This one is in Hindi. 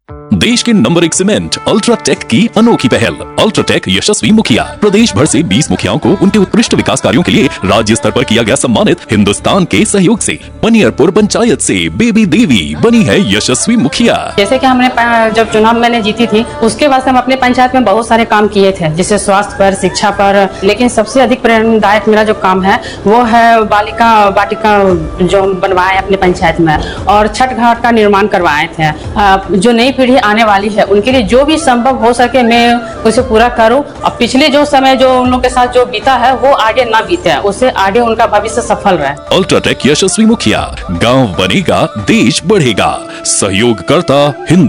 देश के नंबर 1 सीमेंट अल्ट्राटेक की अनोखी पहल। अल्ट्राटेक यशस्वी मुखिया प्रदेश भर से 20 मुखियाओं को उनके उत्कृष्ट विकास कार्यों के लिए राज्य स्तर पर किया गया सम्मानित। हिंदुस्तान के सहयोग से मनियरपुर पंचायत से बेबी देवी बनी है यशस्वी मुखिया। जैसे कि हमने जब चुनाव मैंने जीती थी उसके बाद हम अपने पंचायत में बहुत सारे काम किए थे, जैसे स्वास्थ्य पर, शिक्षा पर, लेकिन सबसे अधिक प्रेरणादायक मेरा जो काम है वो है बालिका वाटिका जो बनवाए अपने पंचायत में, और छठ घाट का निर्माण करवाए थे। जो नई पीढ़ी आने वाली है उनके लिए जो भी संभव हो सके मैं उसे पूरा करूं, और पिछले जो समय जो उन लोगों के साथ जो बीता है वो आगे ना बीते, उससे आगे उनका भविष्य सफल रहे। अल्ट्राटेक यशस्वी मुखिया, गांव बनेगा देश बढ़ेगा। सहयोग करता हिंदू